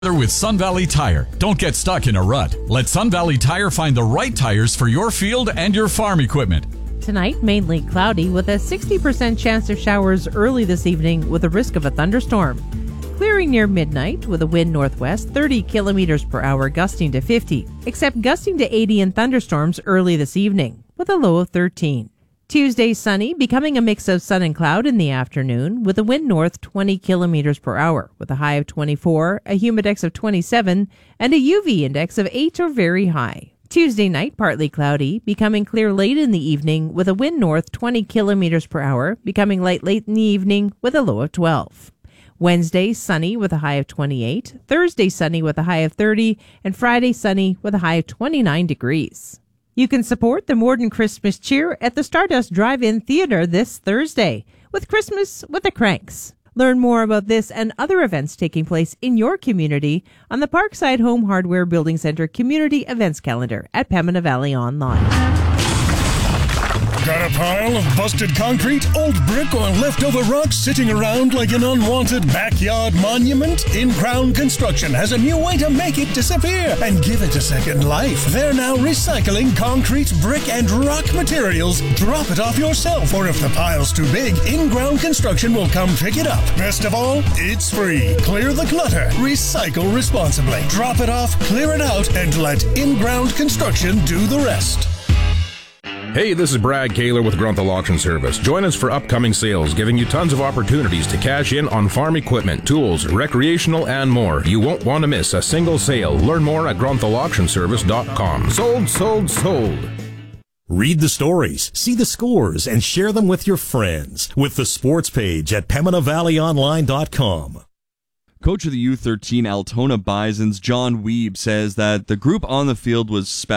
With Sun Valley Tire. Don't get stuck in a rut. Let Sun Valley Tire find the right tires for your field and your farm equipment. Tonight, mainly cloudy with a 60% chance of showers early this evening with a risk of a thunderstorm. Clearing near midnight with a wind northwest 30 kilometers per hour gusting to 50, except gusting to 80 in thunderstorms early this evening with a low of 13. Tuesday sunny, becoming a mix of sun and cloud in the afternoon with a wind north 20 kilometers per hour with a high of 24, a humidex of 27, and a UV index of 8 or very high. Tuesday night partly cloudy, becoming clear late in the evening with a wind north 20 kilometers per hour, becoming light late in the evening with a low of 12. Wednesday sunny with a high of 28, Thursday sunny with a high of 30, and Friday sunny with a high of 29 degrees. You can support the Morden Christmas cheer at the Stardust Drive-In Theater this Thursday with Christmas with the Cranks. Learn more about this and other events taking place in your community on the Parkside Home Hardware Building Center Community Events Calendar at Pembina Valley Online. Got a pile of busted concrete, old brick, or leftover rocks sitting around like an unwanted backyard monument? In-Ground Construction has a new way to make it disappear and give it a second life. They're now recycling concrete, brick, and rock materials. Drop it off yourself, or if the pile's too big, In-Ground Construction will come pick it up. Best of all, it's free. Clear the clutter. Recycle responsibly. Drop it off, clear it out, and let In-Ground Construction do the rest. Hey, this is Brad Kaler with Grunthal Auction Service. Join us for upcoming sales, giving you tons of opportunities to cash in on farm equipment, tools, recreational, and more. You won't want to miss a single sale. Learn more at grunthauauctionservice.com. Sold, sold, sold. Read the stories, see the scores, and share them with your friends with the sports page at PembinaValleyOnline.com. Coach of the U13 Altona Bisons, John Weeb, says that the group on the field was special.